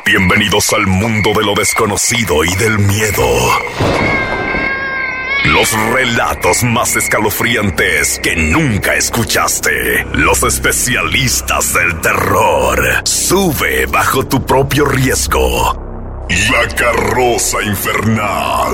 Bienvenidos al mundo de lo desconocido y del miedo. Los relatos más escalofriantes que nunca escuchaste. Los especialistas del terror. Sube bajo tu propio riesgo. La carroza infernal.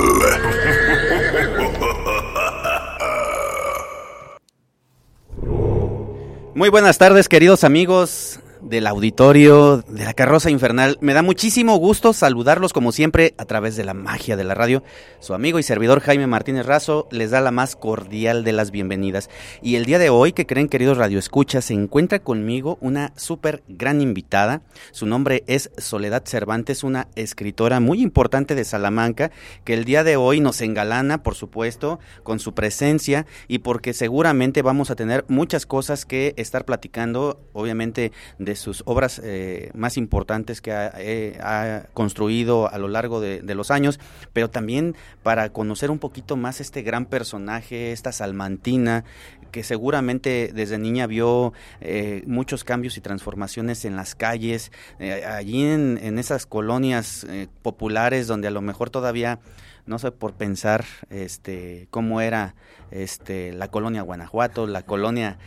Muy buenas tardes, queridos amigos del auditorio de la Carroza Infernal. Me da muchísimo gusto saludarlos como siempre a través de la magia de la radio. Su amigo y servidor Jaime Martínez Razo les da la más cordial de las bienvenidas. Y el día de hoy, ¿qué creen, queridos radioescuchas? Se encuentra conmigo una súper gran invitada. Su nombre es Soledad Cervantes, una escritora muy importante de Salamanca, que el día de hoy nos engalana, por supuesto, con su presencia y porque seguramente vamos a tener muchas cosas que estar platicando, obviamente, de sus obras más importantes que ha construido a lo largo de los años, pero también para conocer un poquito más este gran personaje, esta salmantina, que seguramente desde niña vio muchos cambios y transformaciones en las calles, allí en esas colonias populares donde a lo mejor todavía, no sé, por pensar cómo era la colonia Guanajuato, la colonia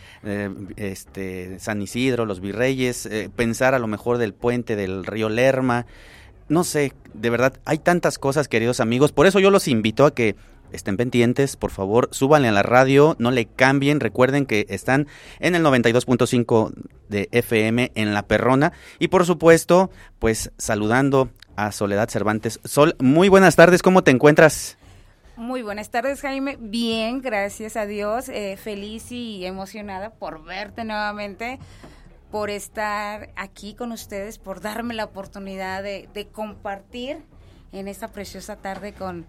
San Isidro, los Virreyes, pensar a lo mejor del puente del río Lerma, no sé, de verdad, hay tantas cosas, queridos amigos, por eso yo los invito a que estén pendientes, por favor, súbanle a la radio, no le cambien, recuerden que están en el 92.5 de FM en La Perrona y por supuesto, pues saludando a Soledad Cervantes. Sol, muy buenas tardes, ¿cómo te encuentras? Muy buenas tardes, Jaime. Bien, gracias a Dios. Feliz y emocionada por verte nuevamente, por estar aquí con ustedes, por darme la oportunidad de compartir en esta preciosa tarde con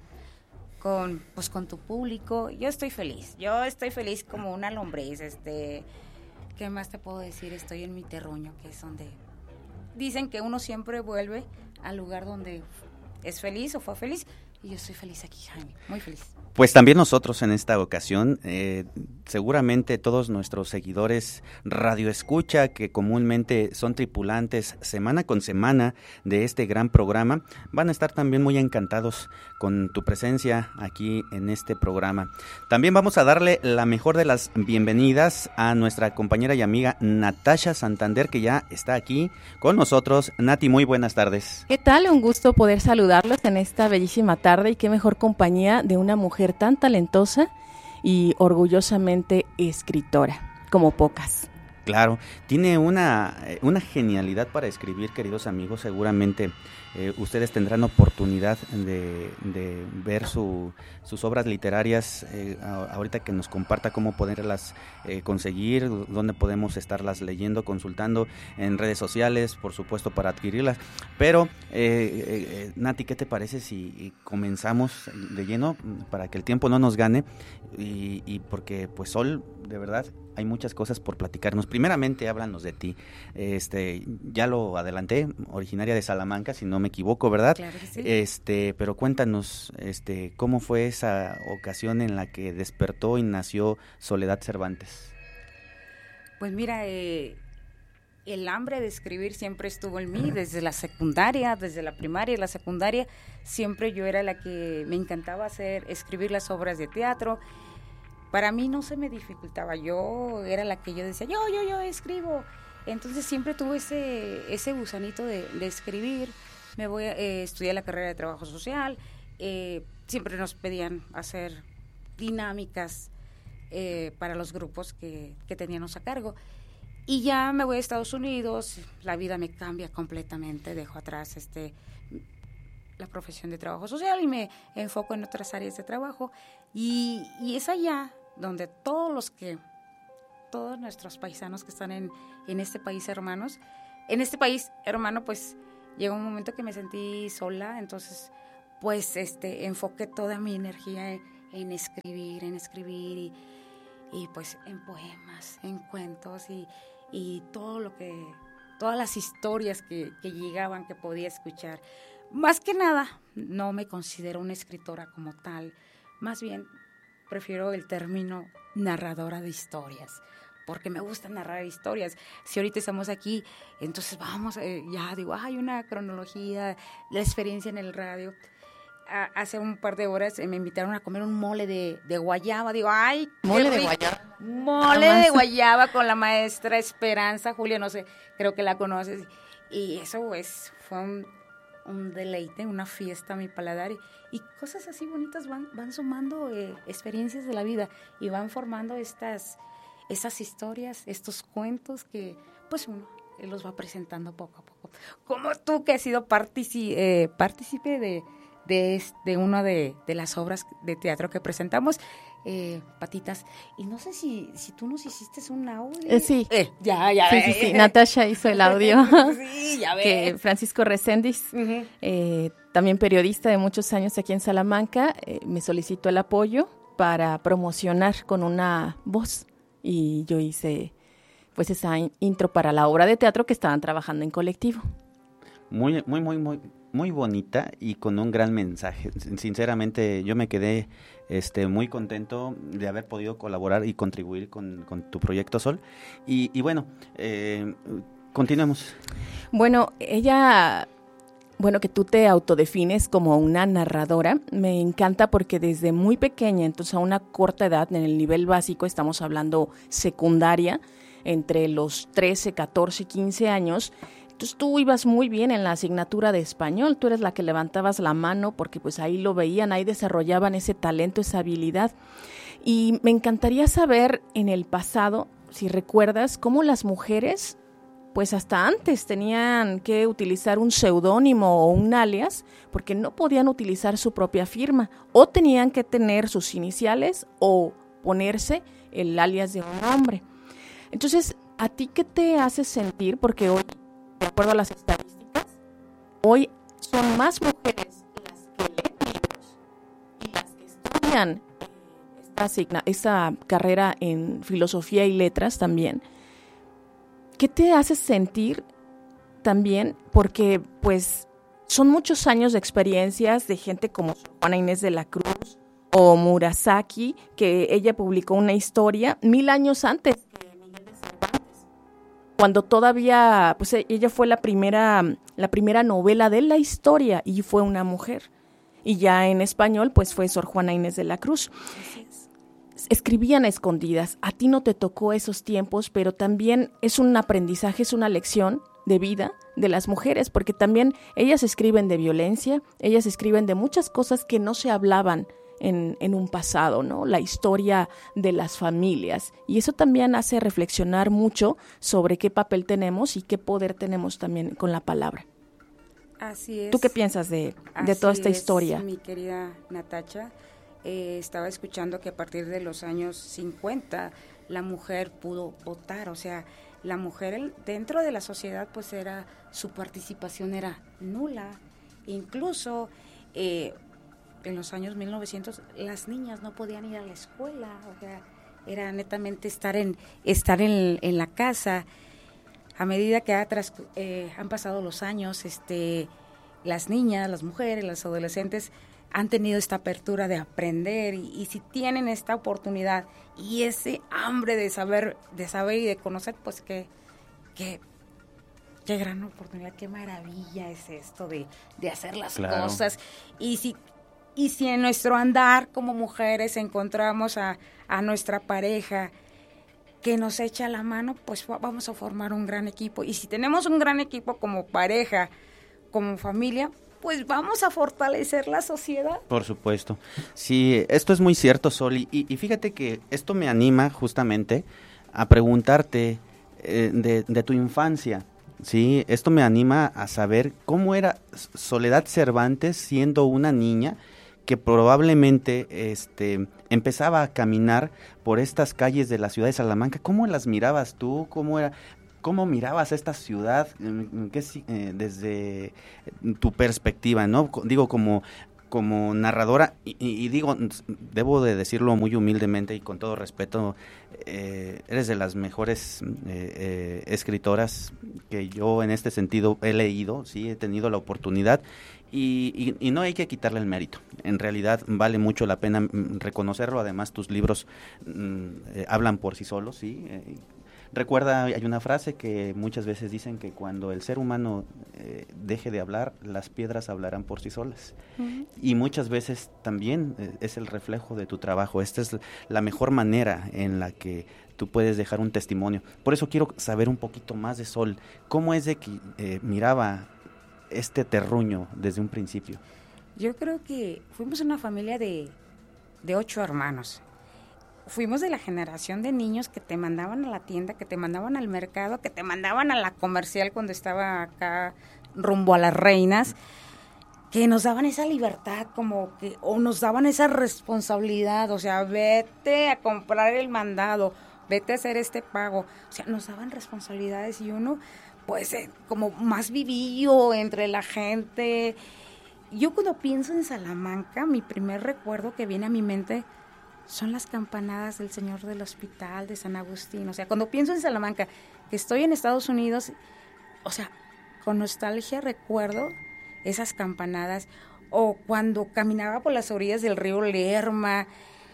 tu público. Yo estoy feliz como una lombriz. ¿Qué más te puedo decir? Estoy en mi terruño, que es donde dicen que uno siempre vuelve al lugar donde es feliz o fue feliz, y yo estoy feliz aquí, Jaime, muy feliz. Pues también nosotros en esta ocasión, seguramente todos nuestros seguidores Radio Escucha, que comúnmente son tripulantes semana con semana de este gran programa, van a estar también muy encantados con tu presencia aquí en este programa. También vamos a darle la mejor de las bienvenidas a nuestra compañera y amiga Natasha Santander, que ya está aquí con nosotros. Nati, muy buenas tardes. ¿Qué tal? Un gusto poder saludarlos en esta bellísima tarde, y qué mejor compañía de una mujer tan talentosa y orgullosamente escritora, como pocas. Claro, tiene una genialidad para escribir, queridos amigos. Seguramente ustedes tendrán oportunidad de ver sus obras literarias, ahorita que nos comparta cómo poderlas conseguir, dónde podemos estarlas leyendo, consultando en redes sociales, por supuesto, para adquirirlas. Pero, Nati, ¿qué te parece si comenzamos de lleno para que el tiempo no nos gane? Y porque, pues, Sol, de verdad, hay muchas cosas por platicarnos. Primeramente, háblanos de ti. Ya lo adelanté, originaria de Salamanca, si no me equivoco, ¿verdad? Claro que sí. Pero cuéntanos, ¿cómo fue esa ocasión en la que despertó y nació Soledad Cervantes? Pues mira, el hambre de escribir siempre estuvo en mí, desde la secundaria, desde la primaria y la secundaria, siempre yo era la que me encantaba escribir las obras de teatro. Para mí no se me dificultaba, yo era la que yo decía, yo escribo. Entonces siempre tuve ese gusanito de escribir. Me voy a estudiar la carrera de trabajo social. Siempre nos pedían hacer dinámicas para los grupos que teníamos a cargo. Y ya me voy a Estados Unidos, la vida me cambia completamente, dejo atrás la profesión de trabajo social y me enfoco en otras áreas de trabajo. Y es allá donde todos nuestros paisanos que están en este país hermano, pues llegó un momento que me sentí sola, entonces pues enfoqué toda mi energía en escribir y pues en poemas, en cuentos y todas las historias que llegaban, que podía escuchar. Más que nada, no me considero una escritora como tal, más bien prefiero el término narradora de historias, porque me gusta narrar historias. Si ahorita estamos aquí, entonces vamos, ya digo, hay una cronología, la experiencia en el radio. Hace un par de horas me invitaron a comer un mole de guayaba. Digo, ay, ¿Mole de guayaba? Mole de guayaba con la maestra Esperanza, Julia, no sé, creo que la conoces. Y eso pues fue un deleite, una fiesta a mi paladar. Y cosas así bonitas van sumando experiencias de la vida y van formando esas historias, estos cuentos que pues uno los va presentando poco a poco. Como tú que has sido partícipe de una de las obras de teatro que presentamos, Patitas. Y no sé si tú nos hiciste un audio. Sí. Ya. Sí. Natasha hizo el audio. Sí, ya ves. Que Francisco Reséndiz, también periodista de muchos años aquí en Salamanca, me solicitó el apoyo para promocionar con una voz. Y yo hice pues esa intro para la obra de teatro que estaban trabajando en colectivo. Muy bonita y con un gran mensaje. Sinceramente, yo me quedé muy contento de haber podido colaborar y contribuir con tu proyecto, Sol. Y bueno, continuemos. Bueno, que tú te autodefines como una narradora, me encanta porque desde muy pequeña, entonces a una corta edad, en el nivel básico, estamos hablando secundaria, entre los 13, 14, 15 años, entonces tú ibas muy bien en la asignatura de español, tú eres la que levantabas la mano porque pues ahí lo veían, ahí desarrollaban ese talento, esa habilidad. Y me encantaría saber en el pasado, si recuerdas, cómo las mujeres, pues hasta antes tenían que utilizar un seudónimo o un alias porque no podían utilizar su propia firma o tenían que tener sus iniciales o ponerse el alias de un hombre. Entonces, ¿a ti qué te hace sentir? Porque hoy, de acuerdo a las estadísticas, hoy son más mujeres las que leen libros y las que estudian esta carrera en filosofía y letras también. ¿Qué te hace sentir también? Porque pues son muchos años de experiencias de gente como Juana Inés de la Cruz o Murasaki, que ella publicó una historia 1000 años antes que Miguel de Cervantes, cuando todavía, pues ella fue la primera novela de la historia y fue una mujer. Y ya en español, pues fue Sor Juana Inés de la Cruz. Escribían a escondidas. A ti no te tocó esos tiempos, pero también es un aprendizaje, es una lección de vida de las mujeres, porque también ellas escriben de violencia, ellas escriben de muchas cosas que no se hablaban en un pasado, ¿no? La historia de las familias. Y eso también hace reflexionar mucho sobre qué papel tenemos y qué poder tenemos también con la palabra. Así es. ¿Tú qué piensas de toda esta historia? Mi querida Natacha, estaba escuchando que a partir de los años 50 la mujer pudo votar, o sea, la mujer dentro de la sociedad pues su participación era nula. Incluso en los años 1900 las niñas no podían ir a la escuela, o sea, era netamente estar en la casa. A medida que han pasado los años, las niñas, las mujeres, las adolescentes han tenido esta apertura de aprender y si tienen esta oportunidad y ese hambre de saber y de conocer, pues qué gran oportunidad, qué maravilla es esto de hacer las cosas. Y si en nuestro andar como mujeres encontramos a nuestra pareja que nos echa la mano, pues vamos a formar un gran equipo. Y si tenemos un gran equipo como pareja, como familia, pues vamos a fortalecer la sociedad. Por supuesto. Sí, esto es muy cierto, Sol. Y fíjate que esto me anima justamente a preguntarte de tu infancia. Sí, esto me anima a saber cómo era Soledad Cervantes siendo una niña que probablemente empezaba a caminar por estas calles de la ciudad de Salamanca. ¿Cómo las mirabas tú? ¿Cómo mirabas esta ciudad desde tu perspectiva, ¿no? Digo, como narradora, y digo, debo de decirlo muy humildemente y con todo respeto, eres de las mejores escritoras que yo en este sentido he leído, sí, he tenido la oportunidad, y no hay que quitarle el mérito. En realidad vale mucho la pena reconocerlo. Además, tus libros hablan por sí solos, sí, Recuerda, hay una frase que muchas veces dicen que cuando el ser humano deje de hablar, las piedras hablarán por sí solas. Y muchas veces también es el reflejo de tu trabajo. Esta es la mejor manera en la que tú puedes dejar un testimonio. Por eso quiero saber un poquito más de Sol. ¿Cómo es de que miraba este terruño desde un principio? Yo creo que fuimos una familia de 8 hermanos. Fuimos de la generación de niños que te mandaban a la tienda, que te mandaban al mercado, que te mandaban a la comercial cuando estaba acá rumbo a Las Reinas, que nos daban esa libertad como que, o nos daban esa responsabilidad, o sea, vete a comprar el mandado, vete a hacer este pago, o sea, nos daban responsabilidades y uno, pues, como más vivillo entre la gente. Yo cuando pienso en Salamanca, mi primer recuerdo que viene a mi mente son las campanadas del Señor del Hospital de San Agustín. O sea, cuando pienso en Salamanca, que estoy en Estados Unidos, o sea, con nostalgia recuerdo esas campanadas. O cuando caminaba por las orillas del río Lerma,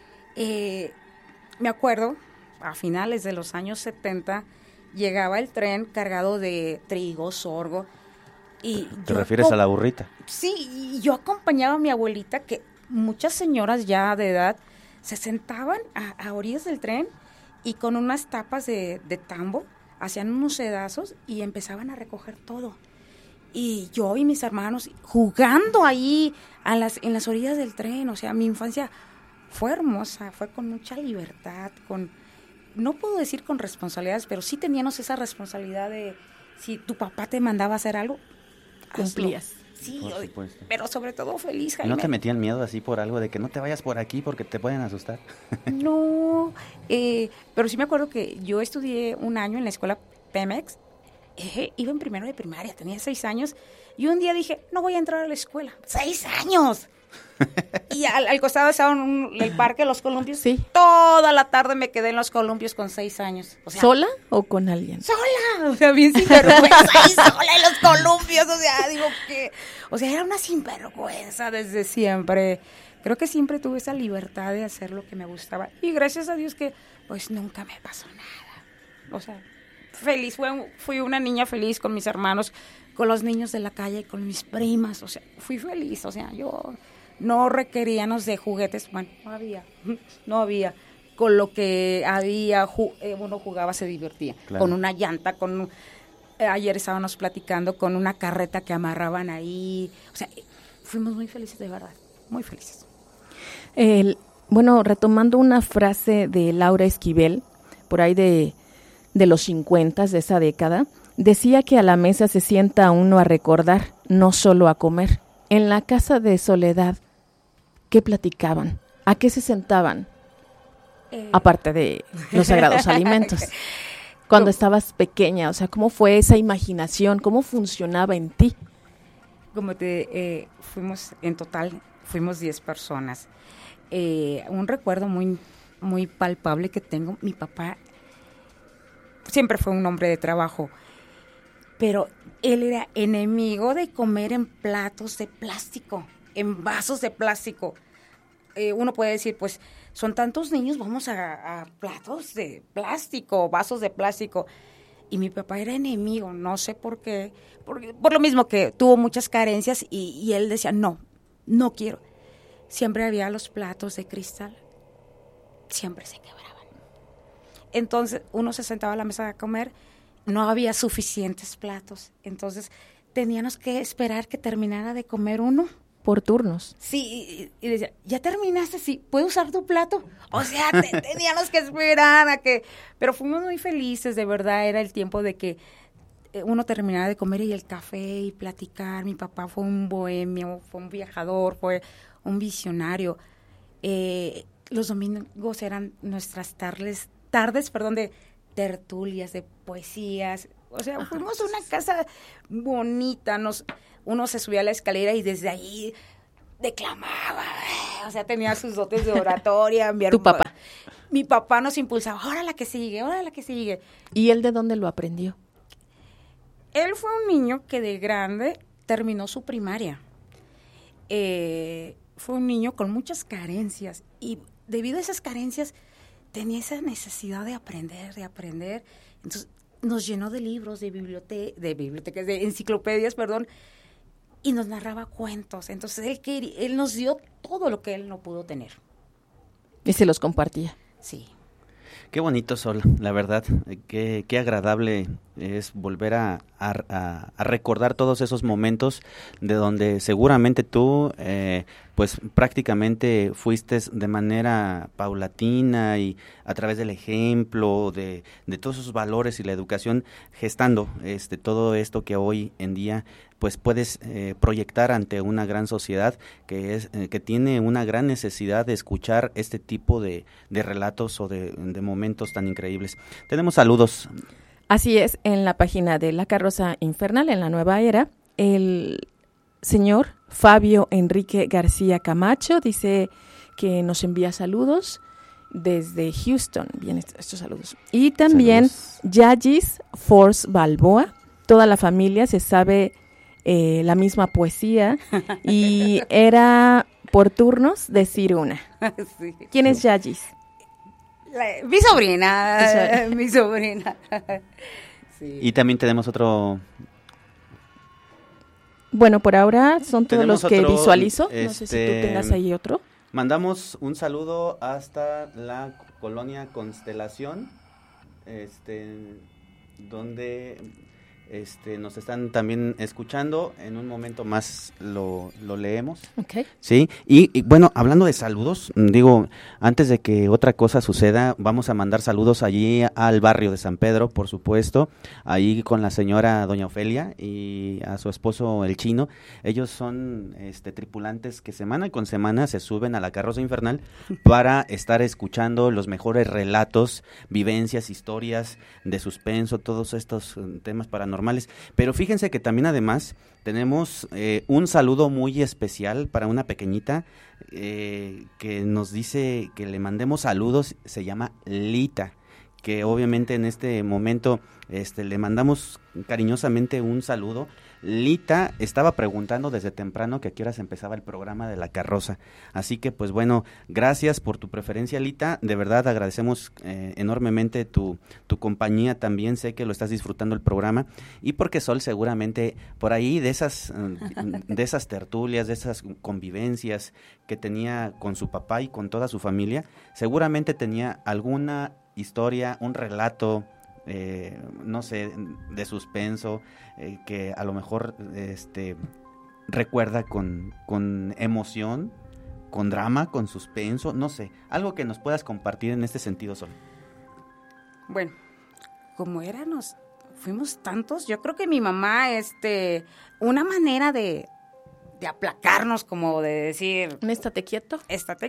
me acuerdo, a finales de los años 70, llegaba el tren cargado de trigo, sorgo. Y ¿Te refieres a la burrita? Sí, y yo acompañaba a mi abuelita, que muchas señoras ya de edad se sentaban a orillas del tren y con unas tapas de tambo hacían unos sedazos y empezaban a recoger todo. Y yo y mis hermanos jugando ahí en las orillas del tren. O sea, mi infancia fue hermosa, fue con mucha libertad, no puedo decir con responsabilidades, pero sí teníamos esa responsabilidad de si tu papá te mandaba a hacer algo, cumplías. Sí, pero sobre todo feliz, Jaime. ¿No te metían miedo así por algo de que no te vayas por aquí porque te pueden asustar? No, pero sí me acuerdo que yo estudié un año en la escuela Pemex, iba en primero de primaria, tenía 6 años, y un día dije, no voy a entrar a la escuela. ¡6 años! Y al costado estaba el Parque de los Columpios. Sí. Toda la tarde me quedé en los columpios con 6 años. O sea, ¿sola o con alguien? ¡Sola! O sea, bien sinvergüenza y sola en los columpios. O sea, digo que... O sea, era una sinvergüenza desde siempre. Creo que siempre tuve esa libertad de hacer lo que me gustaba. Y gracias a Dios que, pues, nunca me pasó nada. O sea, feliz. Fui una niña feliz con mis hermanos, con los niños de la calle, con mis primas. O sea, fui feliz. O sea, yo... No requeríamos de juguetes, bueno, no había. Con lo que había, uno jugaba, se divertía. Claro. Con una llanta, ayer estábamos platicando con una carreta que amarraban ahí. O sea, fuimos muy felices, de verdad, muy felices. Bueno, retomando una frase de Laura Esquivel, por ahí de los 50 de esa década, decía que a la mesa se sienta uno a recordar, no solo a comer. En la casa de Soledad, ¿qué platicaban? ¿A qué se sentaban? Aparte de los sagrados alimentos. Cuando estabas pequeña, o sea, ¿cómo fue esa imaginación? ¿Cómo funcionaba en ti? Como fuimos 10 personas. Un recuerdo muy, muy palpable que tengo, mi papá siempre fue un hombre de trabajo, pero él era enemigo de comer en platos de plástico, en vasos de plástico. Uno puede decir, pues, son tantos niños, vamos a platos de plástico, vasos de plástico. Y mi papá era enemigo, no sé por qué, por lo mismo que tuvo muchas carencias y él decía, no quiero. Siempre había los platos de cristal, siempre se quebraban. Entonces, uno se sentaba a la mesa a comer, no había suficientes platos, entonces teníamos que esperar que terminara de comer uno. Por turnos. Sí, y decía, ¿ya terminaste? Sí, ¿puedo usar tu plato? O sea, teníamos que esperar a que... Pero fuimos muy felices, de verdad, era el tiempo de que uno terminara de comer y el café y platicar. Mi papá fue un bohemio, fue un viajador, fue un visionario. Los domingos eran nuestras tardes, de tertulias, de poesías. O sea, fuimos una casa bonita, uno se subía a la escalera y desde ahí declamaba, o sea, tenía sus dotes de oratoria. ¿Tu papá? Mi papá nos impulsaba, ahora la que sigue. ¿Y él de dónde lo aprendió? Él fue un niño que de grande terminó su primaria. Fue un niño con muchas carencias y debido a esas carencias tenía esa necesidad de aprender. Entonces nos llenó de libros, de bibliotecas, de enciclopedias, y nos narraba cuentos. Entonces él nos dio todo lo que él no pudo tener. Y se los compartía. Sí. Qué bonito, Sol, la verdad, qué agradable es volver a recordar todos esos momentos de donde seguramente tú, pues prácticamente fuiste de manera paulatina y a través del ejemplo, de todos esos valores y la educación, gestando todo esto que hoy en día pues puedes proyectar ante una gran sociedad que tiene una gran necesidad de escuchar este tipo de relatos o de momentos tan increíbles. Tenemos saludos. Así es, en la página de La Carroza Infernal, en la Nueva Era, el señor Fabio Enrique García Camacho dice que nos envía saludos desde Houston. Bien, estos saludos. Y también Yagis Force Balboa, toda la familia se sabe la misma poesía y era por turnos decir una. Sí. ¿Quién es Yagis? Mi sobrina. Sí. Y también tenemos otro. Bueno, por ahora son todos Tenemos los que otro, visualizo. No sé si tú tengas ahí otro. Mandamos un saludo hasta la colonia Constelación, donde nos están también escuchando. En un momento más lo leemos. Okay. Sí, y bueno, hablando de saludos, digo, antes de que otra cosa suceda, vamos a mandar saludos allí al barrio de San Pedro, por supuesto, ahí con la señora doña Ofelia y a su esposo el Chino. Ellos son tripulantes que semana con semana se suben a la Carroza Infernal para estar escuchando los mejores relatos, vivencias, historias de suspenso, todos estos temas paranormales. Pero fíjense que también además tenemos un saludo muy especial para una pequeñita que nos dice que le mandemos saludos. Se llama Lita, que obviamente en este momento le mandamos cariñosamente un saludo. Lita estaba preguntando desde temprano que a qué horas empezaba el programa de La Carroza, así que pues bueno, gracias por tu preferencia, Lita, de verdad agradecemos enormemente tu compañía, también sé que lo estás disfrutando el programa, y porque Sol seguramente por ahí de esas tertulias, de esas convivencias que tenía con su papá y con toda su familia, seguramente tenía alguna historia, un relato, no sé, de suspenso, que a lo mejor recuerda con emoción, con drama, con suspenso, no sé, algo que nos puedas compartir en este sentido, Sol. Bueno, como fuimos tantos, yo creo que mi mamá, una manera de aplacarnos, como de decir, estate quieto,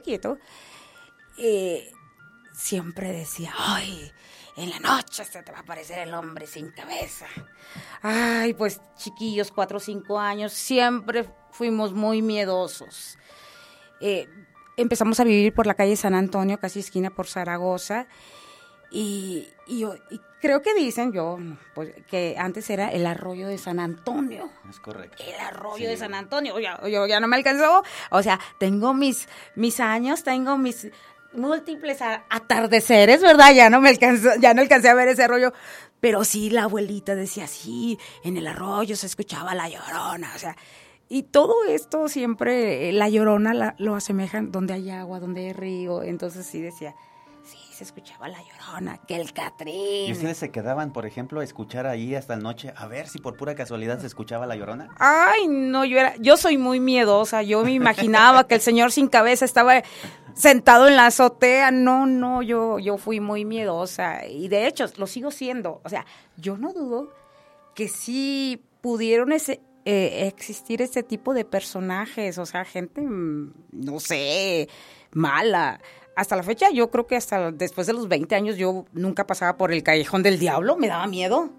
siempre decía, ay, en la noche se te va a aparecer el hombre sin cabeza. Ay, pues chiquillos, 4 o 5 años, siempre fuimos muy miedosos. Empezamos a vivir por la calle San Antonio, casi esquina por Zaragoza, y creo que dicen pues, que antes era el arroyo de San Antonio. Es correcto. El arroyo de San Antonio. Yo ya no me alcanzó. O sea, tengo mis años, tengo mis múltiples atardeceres, ¿verdad? Ya no alcancé a ver ese arroyo, pero sí la abuelita decía, sí, en el arroyo se escuchaba la Llorona, o sea, y todo esto siempre, la Llorona lo asemejan donde hay agua, donde hay río, entonces sí decía, sí, se escuchaba la Llorona, que el Catrín. ¿Y ustedes se quedaban, por ejemplo, a escuchar ahí hasta la noche, a ver si por pura casualidad se escuchaba la Llorona? Ay, no, yo soy muy miedosa, yo me imaginaba que el señor sin cabeza estaba sentado en la azotea. No, yo fui muy miedosa y de hecho lo sigo siendo. O sea, yo no dudo que sí pudieron existir ese tipo de personajes, o sea, gente, no sé, mala. Hasta la fecha, yo creo que hasta después de los 20 años yo nunca pasaba por el Callejón del Diablo, me daba miedo.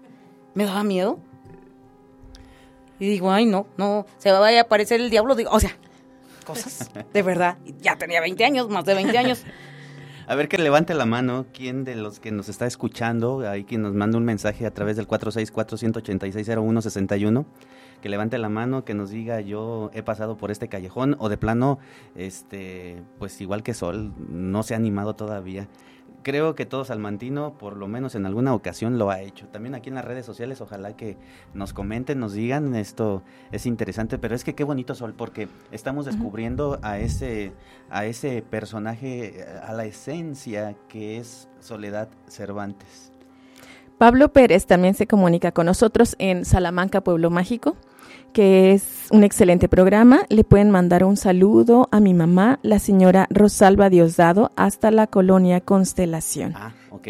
Y digo, ay, no, se va a aparecer el diablo, digo, o sea, cosas, de verdad, ya tenía 20 años, más de 20 años. A ver, que levante la mano, ¿quién de los que nos está escuchando? Hay quien nos manda un mensaje a través del 464-186-0161, que levante la mano, que nos diga, yo he pasado por este callejón, o de plano, pues igual que Sol, no se ha animado todavía. creo que todo salmantino, por lo menos en alguna ocasión, lo ha hecho. También aquí en las redes sociales, ojalá que nos comenten, nos digan, esto es interesante, pero es que qué bonito, Sol, porque estamos descubriendo a ese personaje, a la esencia que es Soledad Cervantes. Pablo Pérez también se comunica con nosotros en Salamanca, Pueblo Mágico, que es un excelente programa. Le pueden mandar un saludo a mi mamá, la señora Rosalba Diosdado, hasta la colonia Constelación. Ah, ok,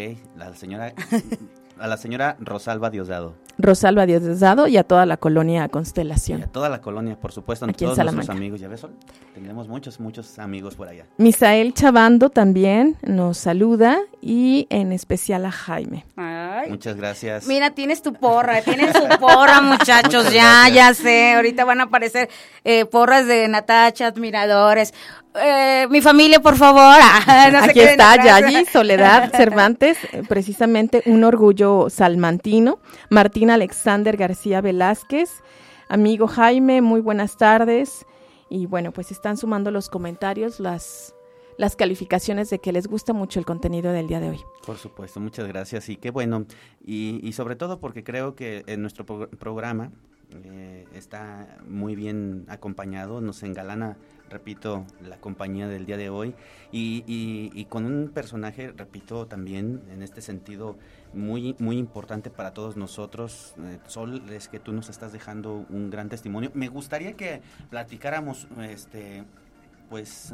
a la señora Rosalba Diosdado. Rosalba Diosdado y a toda la colonia Constelación. Y a toda la colonia, por supuesto, aquí todos en Salamanca. Nuestros amigos, ya ves, Sol, tenemos muchos amigos por allá. Misael Chavando también nos saluda y en especial a Jaime. Ay. Muchas gracias. Mira, tienen su porra, muchachos, ya sé, ahorita van a aparecer porras de Natacha, admiradores. Mi familia, por favor. No aquí está Yayi, Soledad Cervantes, precisamente un orgullo salmantino. Martín Alexander García Velázquez, amigo Jaime, muy buenas tardes. Y bueno, pues están sumando los comentarios, las calificaciones de que les gusta mucho el contenido del día de hoy. Por supuesto, muchas gracias y qué bueno. Y sobre todo porque creo que en nuestro programa está muy bien acompañado, nos engalana, repito, la compañía del día de hoy y con un personaje, repito, también en este sentido muy importante para todos nosotros. Sol, es que tú nos estás dejando un gran testimonio. Me gustaría que platicáramos, pues...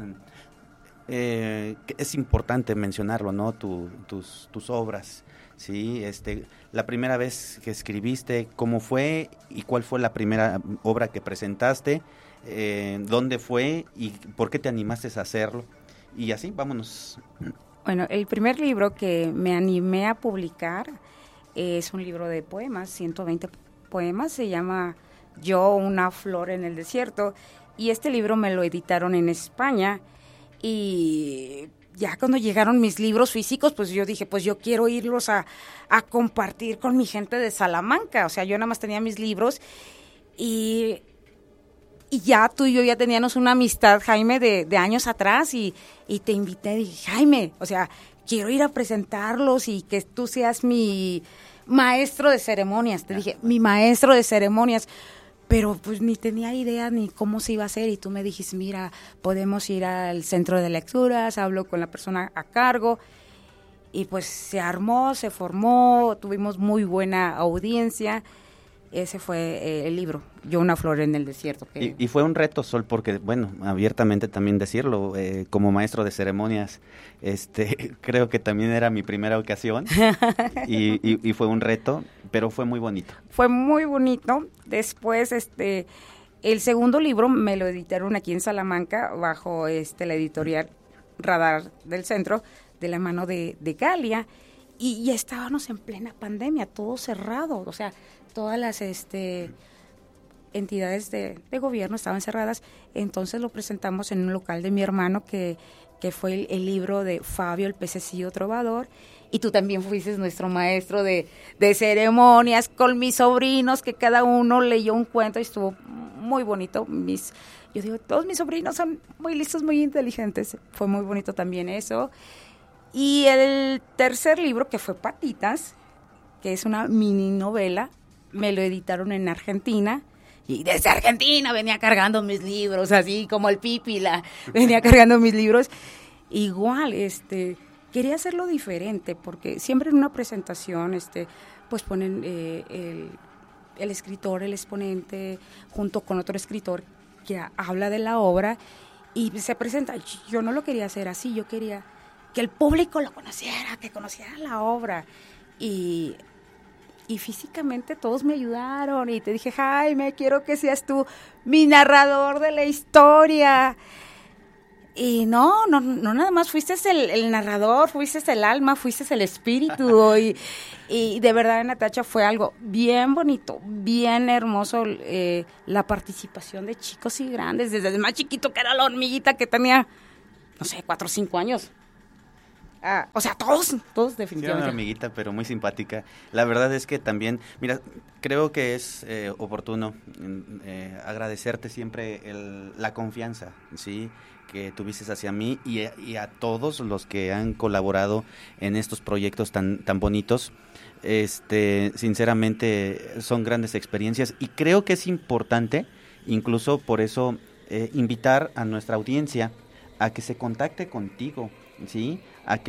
es importante mencionarlo, ¿no? Tus obras, ¿sí? La primera vez que escribiste, ¿cómo fue? ¿Y cuál fue la primera obra que presentaste? ¿Dónde fue? ¿Y por qué te animaste a hacerlo? Y así, vámonos. Bueno, el primer libro que me animé a publicar es un libro de poemas, 120 poemas, se llama Yo, una flor en el desierto, y este libro me lo editaron en España. Y ya cuando llegaron mis libros físicos, pues yo dije, pues yo quiero irlos a compartir con mi gente de Salamanca. O sea, yo nada más tenía mis libros y ya tú y yo ya teníamos una amistad, Jaime, de años atrás y te invité, dije, Jaime, o sea, quiero ir a presentarlos y que tú seas mi maestro de ceremonias. Te dije, mi maestro de ceremonias. Pero pues ni tenía idea ni cómo se iba a hacer y tú me dijiste, mira, podemos ir al centro de lecturas, hablo con la persona a cargo y pues se armó, se formó, tuvimos muy buena audiencia. Ese fue el libro, Yo, una flor en el desierto. Y fue un reto, Sol, porque, bueno, abiertamente también decirlo, como maestro de ceremonias, creo que también era mi primera ocasión y fue un reto, pero fue muy bonito. Fue muy bonito. Después, el segundo libro me lo editaron aquí en Salamanca, bajo la editorial Radar del Centro, de la mano de Galia, y ya estábamos en plena pandemia, todo cerrado, o sea, todas las entidades de gobierno estaban cerradas, entonces lo presentamos en un local de mi hermano que fue el libro de Fabio el Pececillo Trovador, y tú también fuiste nuestro maestro de ceremonias con mis sobrinos, que cada uno leyó un cuento y estuvo muy bonito. Yo digo, todos mis sobrinos son muy listos, muy inteligentes, fue muy bonito también eso. Y el tercer libro, que fue Patitas, que es una mini novela, me lo editaron en Argentina, y desde Argentina venía cargando mis libros, así como el Pípila, venía cargando mis libros. Igual, quería hacerlo diferente, porque siempre en una presentación, pues ponen el escritor, el exponente, junto con otro escritor que habla de la obra, y se presenta. Yo no lo quería hacer así, yo quería que el público lo conociera, que conociera la obra, y físicamente todos me ayudaron, y te dije, Jaime, quiero que seas tú mi narrador de la historia. Y no nada más fuiste el narrador, fuiste el alma, fuiste el espíritu, y de verdad, Natacha, fue algo bien bonito, bien hermoso, la participación de chicos y grandes, desde el más chiquito, que era la hormiguita, que tenía, no sé, 4 o 5 años, O sea, todos Sí, definitivamente. una amiguita, pero muy simpática. La verdad es que también, mira, creo que es oportuno agradecerte siempre la confianza, ¿sí?, que tuviste hacia mí y a todos los que han colaborado en estos proyectos tan bonitos. Sinceramente son grandes experiencias y creo que es importante, incluso por eso, invitar a nuestra audiencia a que se contacte contigo, ¿sí?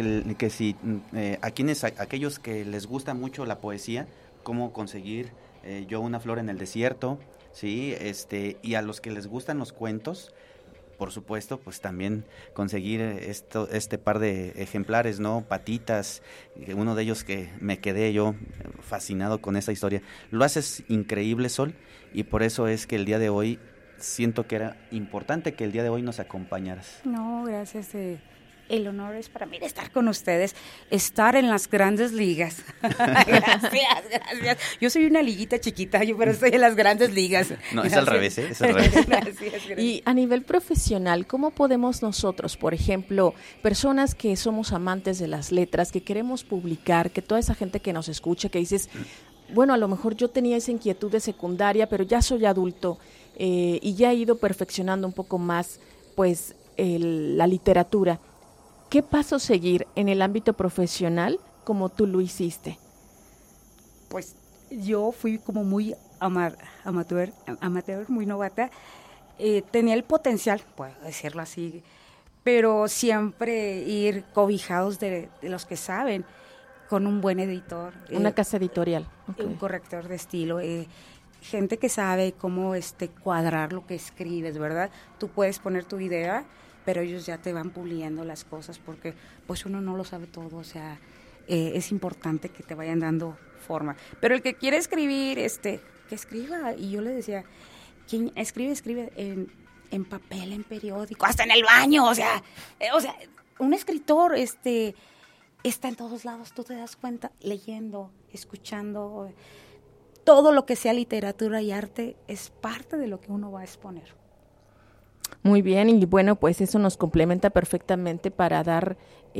Aquellos que les gusta mucho la poesía, cómo conseguir yo una flor en el desierto, ¿sí? Y a los que les gustan los cuentos, por supuesto, pues también conseguir este par de ejemplares, ¿no? Patitas, uno de ellos que me quedé yo fascinado con esa historia. Lo haces increíble, Sol, y por eso es que el día de hoy siento que era importante que el día de hoy nos acompañaras. No, gracias. El honor es para mí de estar con ustedes, estar en las grandes ligas. Gracias. Yo soy una liguita chiquita, pero estoy en las grandes ligas. No, es al revés, ¿eh? Es al revés. Gracias. Y a nivel profesional, ¿cómo podemos nosotros, por ejemplo, personas que somos amantes de las letras, que queremos publicar, que toda esa gente que nos escucha, que dices, bueno, a lo mejor yo tenía esa inquietud de secundaria, pero ya soy adulto y ya he ido perfeccionando un poco más, pues, la literatura. ¿Qué paso seguir en el ámbito profesional como tú lo hiciste? Pues yo fui como muy amateur, muy novata. Tenía el potencial, puedo decirlo así, pero siempre ir cobijados de los que saben, con un buen editor. Una casa editorial. Okay. Un corrector de estilo. Gente que sabe cómo cuadrar lo que escribes, ¿verdad? Tú puedes poner tu idea, pero ellos ya te van puliendo las cosas porque pues uno no lo sabe todo, o sea, es importante que te vayan dando forma. Pero el que quiere escribir, que escriba. Y yo le decía, quien escribe en papel, en periódico, hasta en el baño, o sea, un escritor está en todos lados, tú te das cuenta, leyendo, escuchando, todo lo que sea literatura y arte es parte de lo que uno va a exponer. Muy bien, y bueno, pues eso nos complementa perfectamente para dar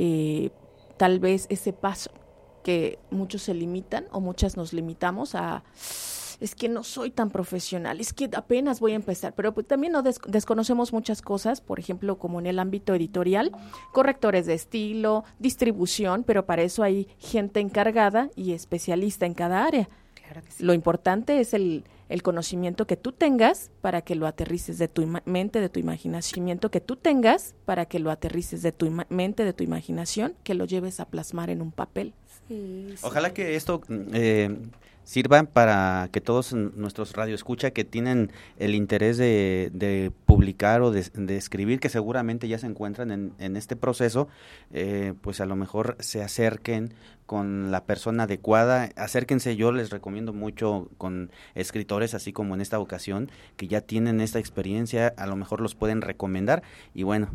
tal vez ese paso que muchos se limitan o muchas nos limitamos a, es que no soy tan profesional, es que apenas voy a empezar, pero pues también no desconocemos muchas cosas, por ejemplo, como en el ámbito editorial, correctores de estilo, distribución, pero para eso hay gente encargada y especialista en cada área. Claro que sí. Lo importante es el conocimiento que tú tengas para que lo aterrices de tu mente, de tu imaginación, que tú tengas para que lo aterrices de tu mente, de tu imaginación, que lo lleves a plasmar en un papel. Sí. Ojalá que esto sirva para que todos nuestros radioescucha que tienen el interés de publicar o de escribir, que seguramente ya se encuentran en este proceso, pues a lo mejor se acerquen con la persona adecuada. Acérquense, yo les recomiendo mucho con escritores, así como en esta ocasión, que ya tienen esta experiencia, a lo mejor los pueden recomendar y bueno,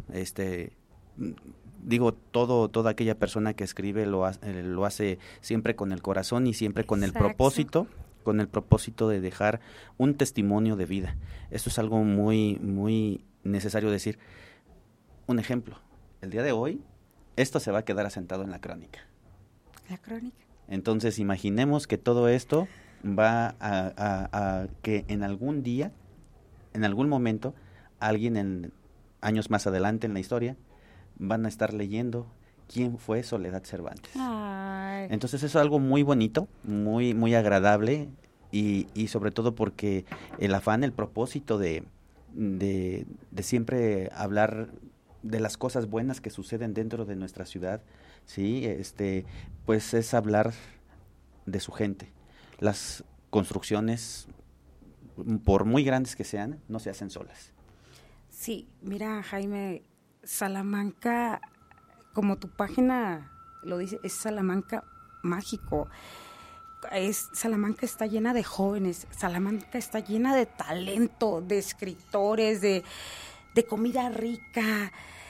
digo, toda aquella persona que escribe lo hace siempre con el corazón y siempre con el propósito de dejar un testimonio de vida. Esto es algo muy, muy necesario decir. Un ejemplo, el día de hoy, esto se va a quedar asentado en la crónica. La crónica. Entonces, imaginemos que todo esto va a que en algún día, en algún momento, alguien en años más adelante en la historia, van a estar leyendo quién fue Soledad Cervantes. Ay. Entonces eso es algo muy bonito, muy, muy agradable y sobre todo porque el afán, el propósito de siempre hablar de las cosas buenas que suceden dentro de nuestra ciudad, sí, pues es hablar de su gente. Las construcciones, por muy grandes que sean, no se hacen solas. Sí, mira, Jaime, Salamanca, como tu página lo dice, es Salamanca mágico. Salamanca está llena de jóvenes, Salamanca está llena de talento, de escritores, de comida rica.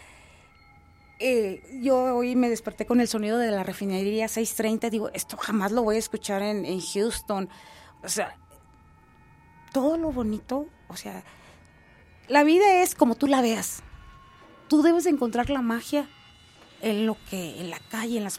Yo hoy me desperté con el sonido de la refinería 630, digo, esto jamás lo voy a escuchar en Houston. O sea, todo lo bonito, o sea, la vida es como tú la veas. Tú debes de encontrar la magia en lo que en la calle, en las